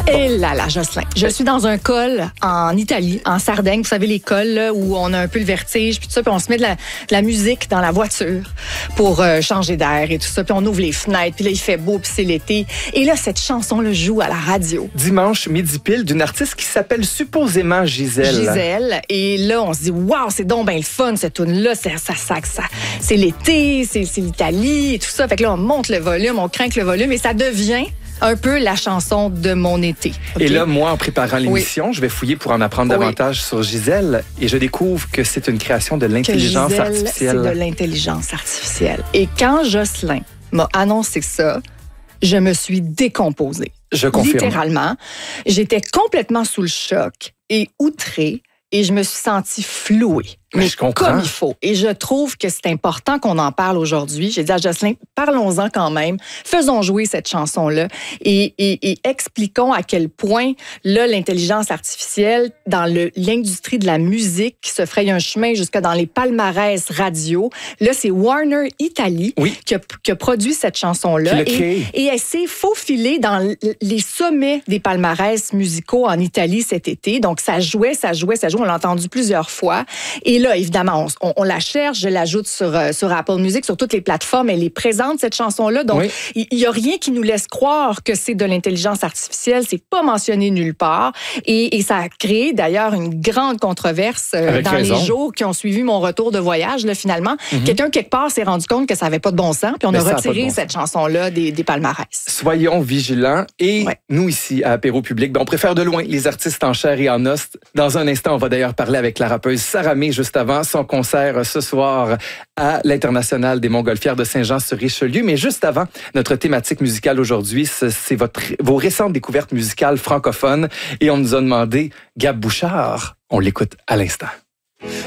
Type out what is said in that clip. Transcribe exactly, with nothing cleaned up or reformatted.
Et là là, Jocelyn, je suis dans un col en Italie, en Sardaigne. Vous savez, les cols là, où on a un peu le vertige, puis tout ça, puis on se met de la, de la musique dans la voiture pour euh, changer d'air et tout ça, puis on ouvre les fenêtres, puis là, il fait beau, puis c'est l'été. Et là, cette chanson-là joue à la radio. Dimanche, midi pile, d'une artiste qui s'appelle supposément Gisèle. Gisèle. Et là, on se dit, waouh, c'est donc bien le fun, cette tune-là. Ça, ça, ça, ça, c'est l'été, c'est, c'est l'Italie et tout ça. Fait que là, on monte le volume, on craint le volume et ça devient un peu la chanson de mon été. Okay? Et là, moi, en préparant l'émission, oui. je vais fouiller pour en apprendre oui. davantage sur Gisèle et je découvre que c'est une création de l'intelligence que Gisèle, artificielle. C'est de l'intelligence artificielle. Et quand Jocelyn m'a annoncé ça, je me suis décomposée. Je confirme. Littéralement. J'étais complètement sous le choc et outrée et je me suis sentie flouée. Mais je comprends. Comme il faut. Et je trouve que c'est important qu'on en parle aujourd'hui. J'ai dit à Jocelyn, parlons-en quand même. Faisons jouer cette chanson-là et, et, et expliquons à quel point, là, l'intelligence artificielle, dans le, l'industrie de la musique, qui se fraye un chemin jusque dans les palmarès radio. Là, c'est Warner Italie oui. qui, a, qui a produit cette chanson-là. Et, et elle s'est faufilée dans les sommets des palmarès musicaux en Italie cet été. Donc, ça jouait, ça jouait, ça jouait. On l'a entendu plusieurs fois. Et là, évidemment, on, on la cherche, je l'ajoute sur, euh, sur Apple Music, sur toutes les plateformes. Elle est présente, cette chanson-là. Donc, il oui. n'y a rien qui nous laisse croire que c'est de l'intelligence artificielle. C'est pas mentionné nulle part. Et, et ça a créé, d'ailleurs, une grande controverse euh, dans raison. les jours qui ont suivi mon retour de voyage, là, finalement. Mm-hmm. Quelqu'un, quelque part, s'est rendu compte que ça n'avait pas de bon sens. Puis on Mais a retiré a bon cette chanson-là des, des palmarès. Soyons vigilants. Et ouais. nous, ici, à Apéro Public, ben, on préfère de loin les artistes en chair et en os. Dans un instant, on va d'ailleurs parler avec la rappeuse Sarah May, juste avant son concert ce soir à l'International des Montgolfières de Saint-Jean-sur-Richelieu. Mais juste avant, notre thématique musicale aujourd'hui, c'est votre, vos récentes découvertes musicales francophones. Et on nous a demandé Gab Bouchard. On l'écoute à l'instant.